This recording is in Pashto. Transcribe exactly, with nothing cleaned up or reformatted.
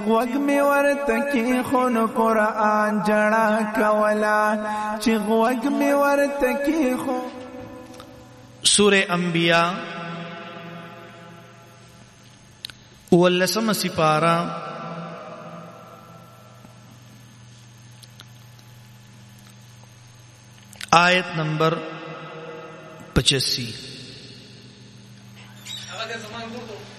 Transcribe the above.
غوږ می ورته کې خون قرآن جړه کولا چې غوږ می ورته کې خو سورہ انبیاء ولسم سپارہ آیت نمبر پچاسی